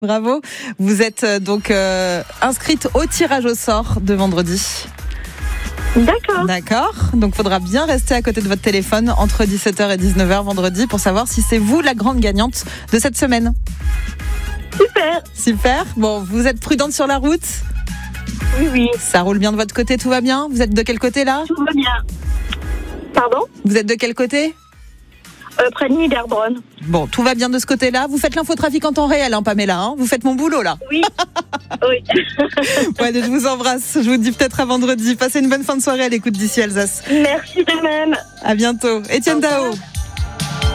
Bravo. Vous êtes donc inscrite au tirage au sort de vendredi. D'accord. Donc, faudra bien rester à côté de votre téléphone entre 17h et 19h vendredi pour savoir si c'est vous la grande gagnante de cette semaine. Super. Bon, vous êtes prudente sur la route ? Oui. Ça roule bien de votre côté, tout va bien ? Vous êtes de quel côté là ? Tout va bien. Pardon ? Vous êtes de quel côté ? Près de Niederbronn. Bon, tout va bien de ce côté-là. Vous faites l'infotrafic en temps réel, hein, Pamela, hein ? Vous faites mon boulot là. Oui. Bon, allez, je vous embrasse. Je vous dis peut-être à vendredi. Passez une bonne fin de soirée à l'écoute d'ici Alsace. Merci de même. À bientôt. Étienne Dao.